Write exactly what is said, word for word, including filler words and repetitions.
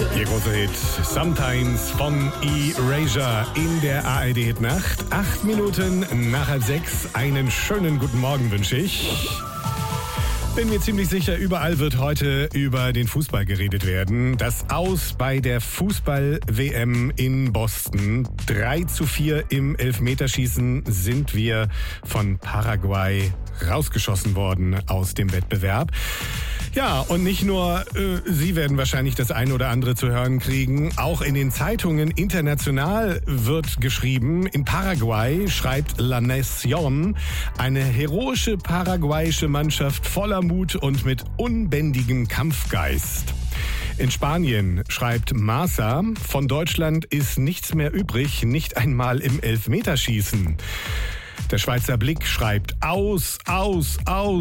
Ihr großer Hit Sometimes von Erasure in der A R D-Hit-Nacht. Acht Minuten nach halb sechs. Einen schönen guten Morgen wünsche ich. Bin mir ziemlich sicher, überall wird heute über den Fußball geredet werden. Das Aus bei der Fußball-W M in Boston. drei zu vier im Elfmeterschießen sind wir von Paraguay rausgeschossen worden aus dem Wettbewerb. Ja, und nicht nur äh, Sie werden wahrscheinlich das eine oder andere zu hören kriegen. Auch in den Zeitungen international wird geschrieben. In Paraguay schreibt La Nación, eine heroische paraguayische Mannschaft voller Mut und mit unbändigem Kampfgeist. In Spanien schreibt Marca, von Deutschland ist nichts mehr übrig, nicht einmal im Elfmeterschießen. Der Schweizer Blick schreibt aus, aus, aus.